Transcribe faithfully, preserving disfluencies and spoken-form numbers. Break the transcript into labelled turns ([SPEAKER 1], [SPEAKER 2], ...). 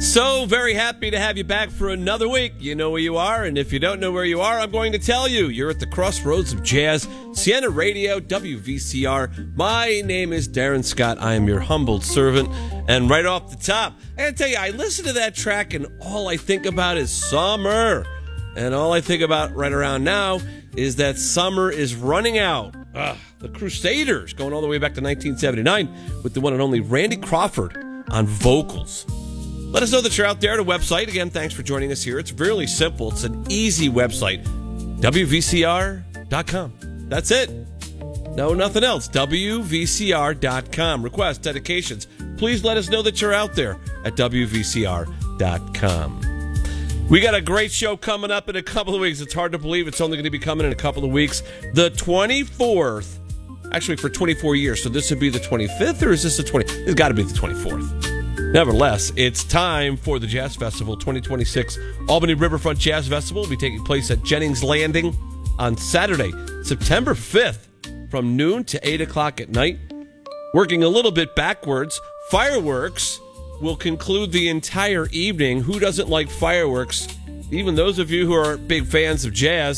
[SPEAKER 1] So very happy to have you back for another week. You know where you are, and if you don't know where you are, I'm going to tell you. You're at the crossroads of jazz, Siena Radio, W V C R. My name is Darren Scott. I am your humbled servant. And right off the top, I gotta tell you, I listen to that track, and all I think about is summer. And all I think about right around now is that summer is running out. Ugh, the Crusaders, going all the way back to nineteen seventy-nine with the one and only Randy Crawford on vocals. Let us know that you're out there at a website. Again, thanks for joining us here. It's really simple. It's an easy website. W V C R dot com. That's it. No, nothing else. W V C R dot com. Requests, dedications. Please let us know that you're out there at W V C R dot com. We got a great show coming up in a couple of weeks. It's hard to believe it's only going to be coming in a couple of weeks. The twenty-fourth. Actually, for twenty-four years. So this would be the twenty-fifth, or is this the twentieth? It's got to be the twenty-fourth. Nevertheless, it's time for the Jazz Festival twenty twenty-six. Albany Riverfront Jazz Festival will be taking place at Jennings Landing on Saturday, September fifth, from noon to eight o'clock at night. Working a little bit backwards, fireworks will conclude the entire evening. Who doesn't like fireworks? Even those of you who are big fans of jazz.